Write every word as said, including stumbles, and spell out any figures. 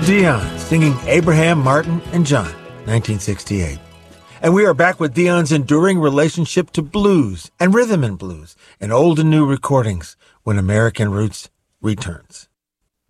Dion singing Abraham, Martin, and John, nineteen sixty-eight. And we are back with Dion's enduring relationship to blues and rhythm and blues and old and new recordings when American Roots returns.